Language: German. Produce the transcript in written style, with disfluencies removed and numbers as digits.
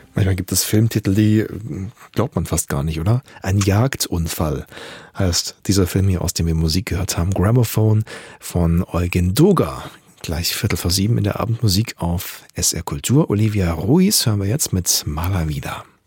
Manchmal gibt es Filmtitel, die glaubt man fast gar nicht, oder? Ein Jagdunfall heißt dieser Film hier, aus dem wir Musik gehört haben. Gramophone von Eugen Doga. Gleich 6:15 in der Abendmusik auf SR Kultur. Olivia Ruiz hören wir jetzt mit Mala Vida.